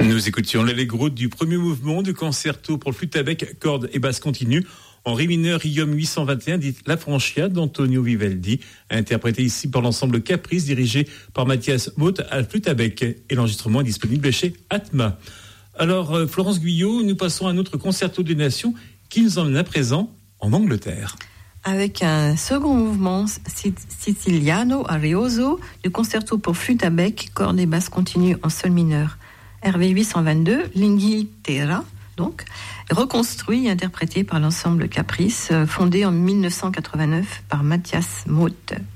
Nous écoutions l'allegro du premier mouvement du concerto pour flûte à bec, cordes et basse continue en ré mineur Ium 821 dit La Francia d'Antonio Vivaldi, interprété ici par l'ensemble Caprice dirigé par Mathias Moth à flûte à bec, et l'enregistrement est disponible chez Atma. Alors Florence Guyot, nous passons à un autre concerto des nations qui nous emmène à présent en Angleterre. Avec un second mouvement Siciliano Arioso du concerto pour flûte à bec, cordes et basse continue en sol mineur. RV 822, l'Inghilterra, donc, reconstruit et interprété par l'ensemble Caprice, fondé en 1989 par Mathias Moth.